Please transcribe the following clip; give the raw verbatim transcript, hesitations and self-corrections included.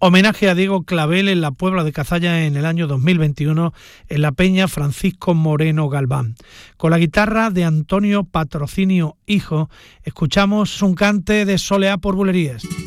Homenaje a Diego Clavel en la Puebla de Cazalla en el año dos mil veintiuno en la Peña Francisco Moreno Galván. Con la guitarra de Antonio Patrocinio Hijo, escuchamos un cante de Soleá por Bulerías.